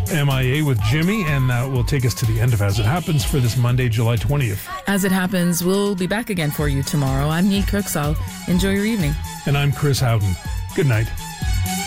MIA with Jimmy, and that will take us to the end of As It Happens for this Monday, July 20th. As It Happens, we'll be back again for you tomorrow. I'm Neil Kirksall. Enjoy your evening. And I'm Chris Howden. Good night.